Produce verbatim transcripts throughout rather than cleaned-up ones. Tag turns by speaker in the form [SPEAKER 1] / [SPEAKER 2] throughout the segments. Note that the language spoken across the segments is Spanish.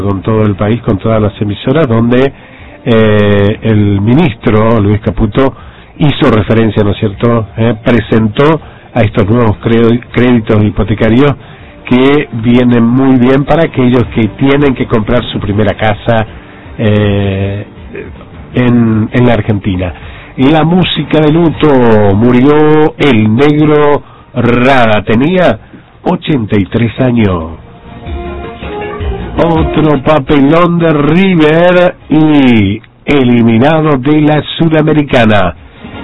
[SPEAKER 1] con todo el país, con todas las emisoras, donde eh, el ministro Luis Caputo hizo referencia, ¿no es cierto?, eh, presentó a estos nuevos créditos hipotecarios que vienen muy bien para aquellos que tienen que comprar su primera casa eh, en, en la Argentina. La música de luto, murió el negro Rada, tenía ochenta y tres años. Otro papelón de River y eliminado de la Sudamericana.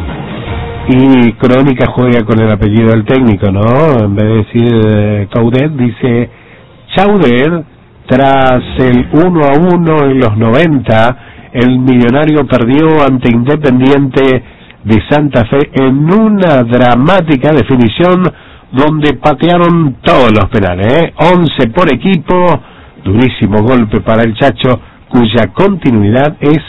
[SPEAKER 1] Y Crónica juega con el apellido del técnico, ¿no? En vez de decir eh, Coudet, dice Chaudet. Tras el uno a uno en los noventa, el Millonario perdió ante Independiente de Santa Fe en una dramática definición donde patearon todos los penales, ¿eh? once por equipo. Durísimo golpe para el Chacho, cuya continuidad es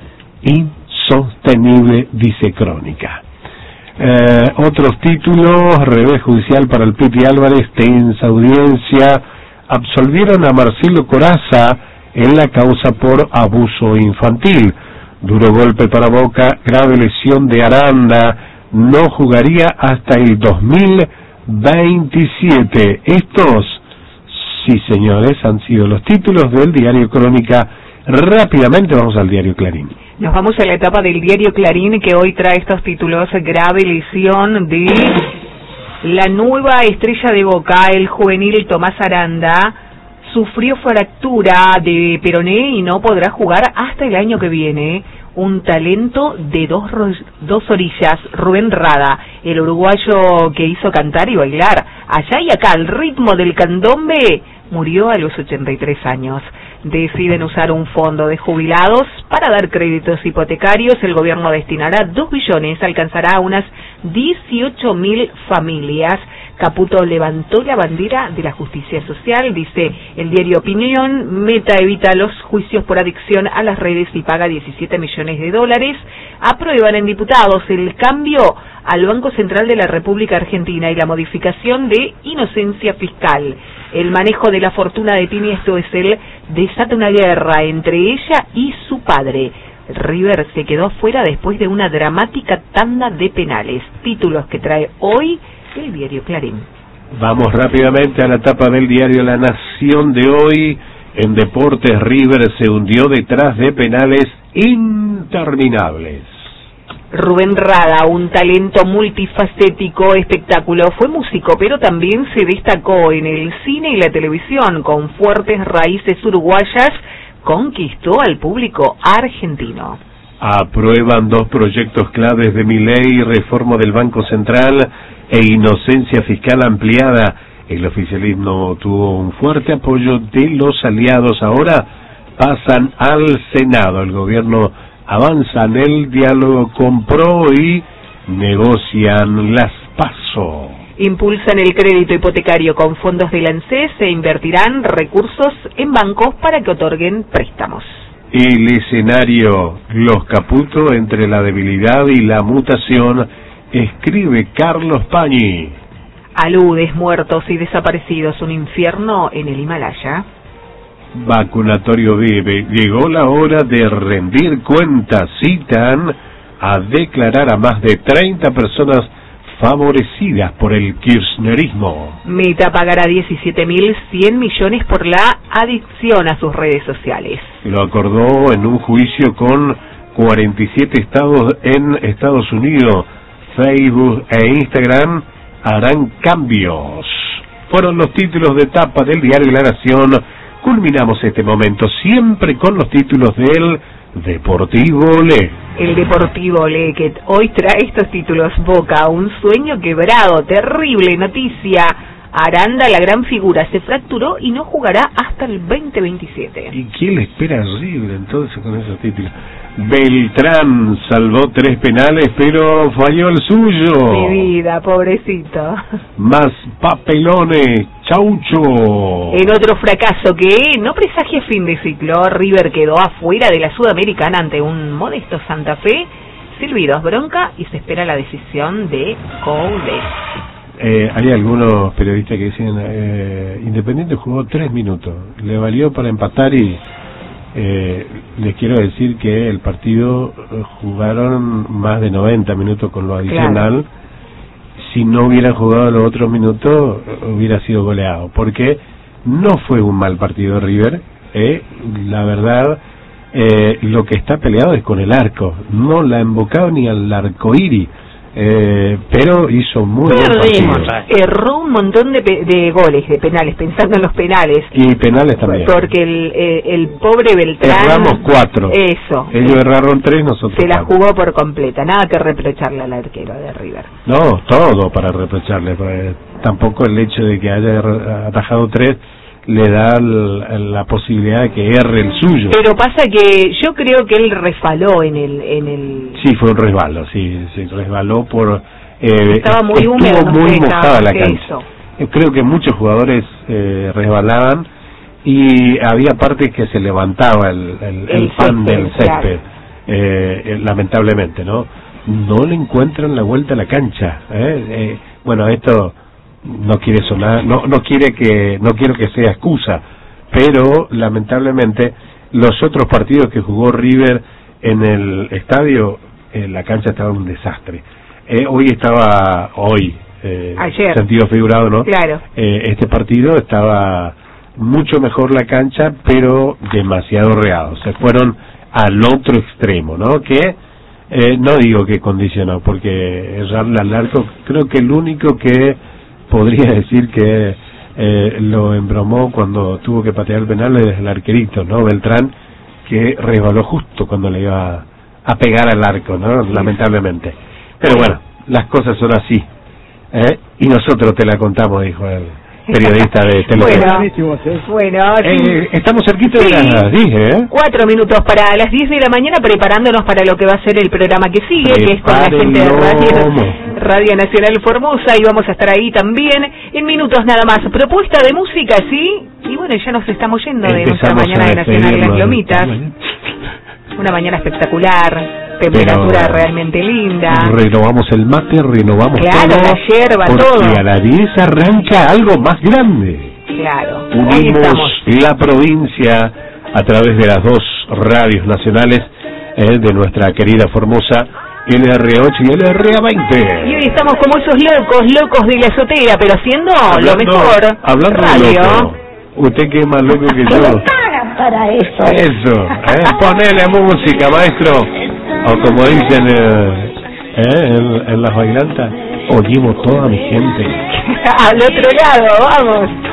[SPEAKER 1] insostenible, dice Crónica. Eh, otros títulos: revés judicial para el Piti Álvarez, tensa audiencia. Absolvieron a Marcelo Corazza en la causa por abuso infantil. Duro golpe para Boca, grave lesión de Aranda, no jugaría hasta el dos mil veintisiete. Estos, sí señores, han sido los títulos del diario Crónica. Rápidamente vamos al diario Clarín.
[SPEAKER 2] Nos vamos a la etapa del diario Clarín, que hoy trae estos títulos: grave lesión de la nueva estrella de Boca, el juvenil Tomás Aranda, sufrió fractura de peroné y no podrá jugar hasta el año que viene. Un talento de dos, dos orillas, Rubén Rada, el uruguayo que hizo cantar y bailar allá y acá al ritmo del candombe, murió a los ochenta y tres años. Deciden usar un fondo de jubilados para dar créditos hipotecarios. El gobierno destinará dos billones, alcanzará a unas dieciocho mil familias. Caputo levantó la bandera de la justicia social, dice el diario Opinión. Meta evita los juicios por adicción a las redes y paga diecisiete millones de dólares. Aprueban en diputados el cambio al Banco Central de la República Argentina y la modificación de inocencia fiscal. El manejo de la fortuna de Tini, esto es el desata una guerra entre ella y su padre. River se quedó afuera después de una dramática tanda de penales. Títulos que trae hoy el diario Clarín.
[SPEAKER 1] Vamos rápidamente a la tapa del diario La Nación de hoy. En deportes, River se hundió detrás de penales interminables.
[SPEAKER 2] Rubén Rada, un talento multifacético, espectáculo, fue músico, pero también se destacó en el cine y la televisión. Con fuertes raíces uruguayas, conquistó al público argentino.
[SPEAKER 1] Aprueban dos proyectos claves de Milei: reforma del Banco Central e inocencia fiscal ampliada. El oficialismo tuvo un fuerte apoyo de los aliados. Ahora pasan al Senado. El gobierno avanza en el diálogo con Pro y negocian las PASO.
[SPEAKER 2] Impulsan el crédito hipotecario con fondos del ANSES e invertirán recursos en bancos para que otorguen préstamos.
[SPEAKER 1] El escenario: los Caputo entre la debilidad y la mutación, escribe Carlos Pañi.
[SPEAKER 2] Aludes, muertos y desaparecidos, un infierno en el Himalaya.
[SPEAKER 1] Vacunatorio vive, llegó la hora de rendir cuentas. Citan a declarar a más de treinta personas favorecidas por el kirchnerismo.
[SPEAKER 2] Meta pagará diecisiete mil cien millones por la adicción a sus redes sociales.
[SPEAKER 1] Lo acordó en un juicio con cuarenta y siete estados en Estados Unidos. Facebook e Instagram harán cambios. Fueron los títulos de tapa del diario La Nación. Culminamos este momento siempre con los títulos del Deportivo Le.
[SPEAKER 2] El Deportivo Le, que hoy trae estos títulos: Boca, un sueño quebrado, terrible noticia. Aranda, la gran figura, se fracturó y no jugará hasta el veinte veintisiete.
[SPEAKER 1] ¿Y quién le espera a River entonces con esos títulos? Beltrán salvó tres penales, pero falló el suyo.
[SPEAKER 2] Mi vida, pobrecito.
[SPEAKER 1] Más papelones, Chaucho.
[SPEAKER 2] En otro fracaso que no presagia fin de ciclo, River quedó afuera de la Sudamericana ante un modesto Santa Fe. Silvidos, bronca y se espera la decisión de Coudet.
[SPEAKER 1] eh, hay algunos periodistas que dicen eh, Independiente jugó tres minutos, le valió para empatar y eh, les quiero decir que el partido jugaron más de noventa minutos con lo adicional. Claro. Si no hubieran jugado los otros minutos hubiera sido goleado, porque no fue un mal partido River, eh, la verdad. Eh, lo que está peleado es con el arco, no la ha embocado ni al arcoíris, eh, pero hizo muy buen partido.
[SPEAKER 2] Erró un montón de, pe de goles, de penales, pensando en los penales.
[SPEAKER 1] Y penales también.
[SPEAKER 2] Porque el, eh, el pobre Beltrán...
[SPEAKER 1] Erramos cuatro.
[SPEAKER 2] Eso.
[SPEAKER 1] Ellos erraron tres, nosotros
[SPEAKER 2] Se la
[SPEAKER 1] cuatro.
[SPEAKER 2] jugó por completa, nada que reprocharle al arquero de River.
[SPEAKER 1] No, todo para reprocharle. Pues, tampoco el hecho de que haya atajado tres le da el, la posibilidad de que erre el suyo.
[SPEAKER 2] Pero pasa que yo creo que él resbaló en el... en el
[SPEAKER 1] Sí, fue un resbalo, sí, sí resbaló por... Eh,
[SPEAKER 2] estaba muy húmedo,
[SPEAKER 1] estuvo muy mojada la cancha.
[SPEAKER 2] Eso.
[SPEAKER 1] Creo que muchos jugadores eh, resbalaban y había partes que se levantaba el, el, el, el pan césped, del césped, claro. eh, lamentablemente, ¿no? No le encuentran la vuelta a la cancha. ¿eh? Eh, bueno, esto... no quiere sonar, no no quiere que no quiero que sea excusa, pero lamentablemente los otros partidos que jugó River en el estadio, eh, la cancha estaba un desastre. Eh, hoy estaba hoy eh,
[SPEAKER 2] ayer
[SPEAKER 1] sentido figurado, ¿no?
[SPEAKER 2] Claro.
[SPEAKER 1] Eh, este partido estaba mucho mejor la cancha, pero demasiado reado. Se fueron al otro extremo, ¿no? Que eh, no digo que condicionó, porque errarle al arco, creo que el único que podría decir que eh, lo embromó cuando tuvo que patear el penal es el arquerito, ¿no? Beltrán, que resbaló justo cuando le iba a pegar al arco, ¿no? Lamentablemente. Pero bueno, las cosas son así, ¿eh? Y nosotros te la contamos, dijo el periodista de Telefe.
[SPEAKER 2] Bueno, bueno
[SPEAKER 1] eh,
[SPEAKER 2] sí.
[SPEAKER 1] Estamos cerquita de
[SPEAKER 2] sí.
[SPEAKER 1] las diez, ¿eh?
[SPEAKER 2] Cuatro minutos para las diez de la mañana, preparándonos para lo que va a ser el programa que sigue, Preparen que es con la gente de Radio, Radio Nacional Formosa, y vamos a estar ahí también en minutos nada más. Propuesta de música, ¿sí? Y bueno, ya nos estamos yendo de nuestra mañana de Nacional Las Lomitas. Una mañana espectacular, temperatura Pero realmente linda.
[SPEAKER 1] Renovamos el mate, renovamos
[SPEAKER 2] claro,
[SPEAKER 1] todo.
[SPEAKER 2] la yerba,
[SPEAKER 1] porque
[SPEAKER 2] todo.
[SPEAKER 1] Porque a la diez arranca algo más grande.
[SPEAKER 2] Claro.
[SPEAKER 1] Unimos la provincia a través de las dos radios nacionales eh, de nuestra querida Formosa, L R ocho y L R veinte.
[SPEAKER 2] Y hoy estamos como esos locos, locos de la azotea, pero haciendo hablando, lo mejor.
[SPEAKER 1] Hablando radio. De loco, usted que es más loco que yo.
[SPEAKER 3] Para eso.
[SPEAKER 1] Eso, ¿eh? Ponele música, maestro. O como dicen eh, eh, en, en las bailantas, oímos toda mi gente.
[SPEAKER 2] Al otro lado, vamos.